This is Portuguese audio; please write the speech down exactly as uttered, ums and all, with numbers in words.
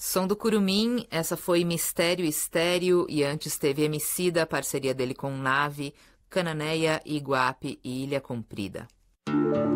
Som do Curumim, essa foi Mistério Estéreo e antes teve Emicida, a parceria dele com Nave, Cananeia, Iguape e Ilha Comprida.